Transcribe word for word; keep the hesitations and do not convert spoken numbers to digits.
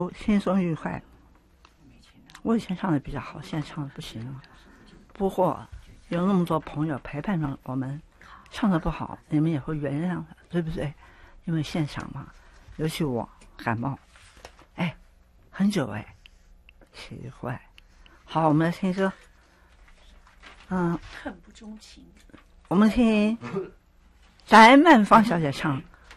轻松愉快。我以前唱的比较好，现在唱的不行了。不过有那么多朋友陪伴着我们，唱的不好，你们也会原谅的，对不对？因为现场嘛，尤其我感冒，哎，很久哎，奇怪。好，我们来听歌。嗯， 恨不钟情。 我们听翟曼芳小姐唱